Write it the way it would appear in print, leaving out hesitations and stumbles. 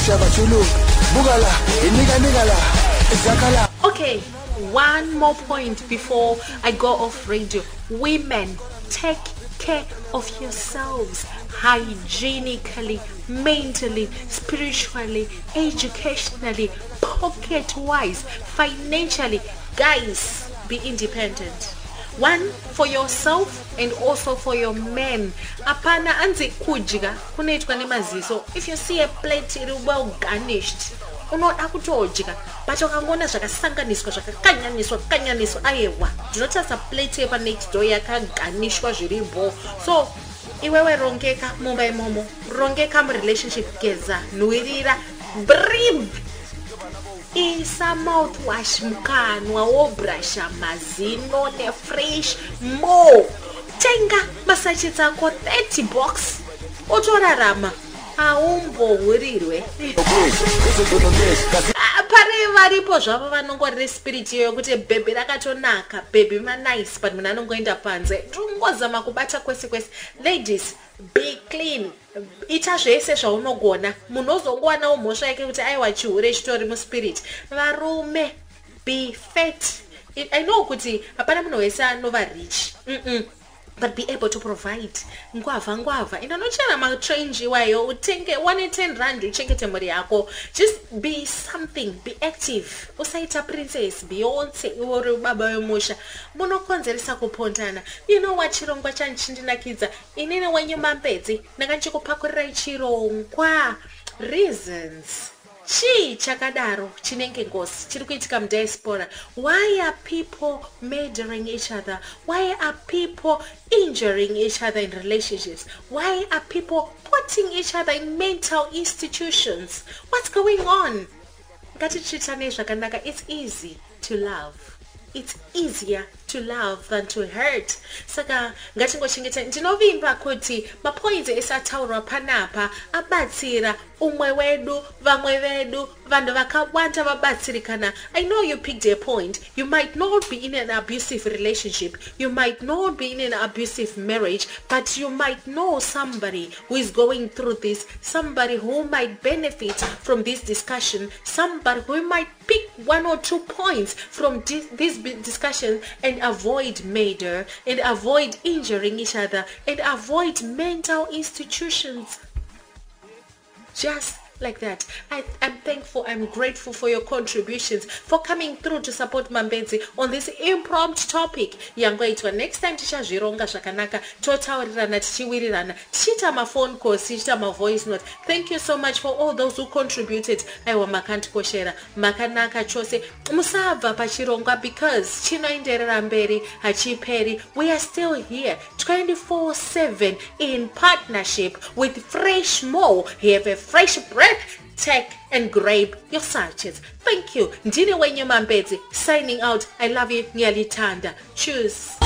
Okay, one more point before I go off radio. Women, take care of yourselves hygienically, mentally, spiritually, educationally, pocket-wise, financially. Guys, be independent. One for yourself and also for your men. Apana anzi kudya kunoitwa nemaziso. If you see a plate well garnished, unoda kutodya, but ukangona zvakasanganiswa kanyaniswa ayewa ndinotasa plate yepa next door yakagarnishwa zviripo. So iwewe rongeka mumba imomo, rongeka relationship, geza nwirira, breathe. Isa mouthwash mukanwa wobrusha mazino nefresh mo. Tenga masachets ako 30 box utorarama aumbohurirwe. Pare varipo zvavo vanongorire spirit iyo yokuti bhebhi rakatonaka, bhebhi manice, but munhu anongoenda panze tongozama kubata kwese kwese. Ladies, be clean. Ita zvese zvaunogona. Munhu ozongowana mhosva yake kuti aiwa chihure chitori muspirit. Varume, be fat. I know kuti hapana munhu wese anova rich. But be able to provide. Ngwava. Inonochera matrenji wayo utenge 110 rand uchengete mhuri yako. Just be something, be active. Usaita princess, Beyonce, uri baba wemusha. Munokonzeresa kupondana. You know what chirongwa chanchindinakidza? Inini wenye mambedzi ndakanchikupakurira chirongwa. Reasons. Chi chakadaro chinenge ngosi chiri kuitika mudiaspora. Why are people murdering each other? Why are people injuring each other in relationships? Why are people putting each other in mental institutions? What's going on? It's easy to love. It's easier to love than to hurt. Saka ngatingochengeta ndinovimba kuti mapoints esataurwa panapa abatsira umwe wedu, vamwe vedu, vanhu vakawanda vabatsirikana. I know you picked a point. You might not be in an abusive relationship. You might not be in an abusive marriage, but you might know somebody who is going through this, somebody who might benefit from this discussion, somebody who might pick 1 or 2 points from this discussion and avoid murder, and avoid injuring each other, and avoid mental institutions. Just like that. I'm thankful, I'm grateful for your contributions, for coming through to support Mambedzi on this impromptu topic. Yangoitwa next time tichazvironga zvakanaka, totaurirana tichiwirirana, tichita ma-phone calls, tichita ma-voice note. Thank you so much for all those who contributed. Aiwa makandikoshera, makanaka chose. Musabva pachirongwa because chinoenderera mberi hachiperi. We are still here 24/7 in partnership with Fresh Mo. Have a fresh breath. Take and grab your sachets. Thank you. Ndine wenye Mambedzi signing out. I love you. Nyalitanda. Choose.